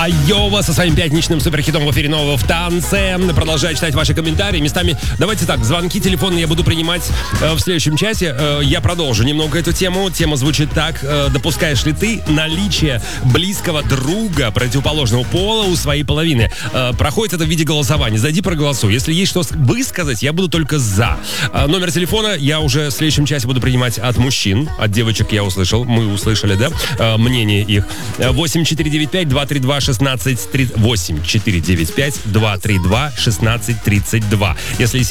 Айова со своим пятничным суперхитом в эфире нового в танце. Продолжаю читать ваши комментарии. Местами, давайте так, звонки телефонные я буду принимать в следующем часе. Я продолжу немного эту тему. Тема звучит так. Допускаешь ли ты наличие близкого друга противоположного пола у своей половины? Проходит это в виде голосования. Зайди, проголосуй. Если есть что высказать, я буду только за. Номер телефона я уже в следующем часе буду принимать от мужчин. От девочек я услышал. Мы услышали, да? Мнение их. 8495-232-1632. 8495-232-1632. Если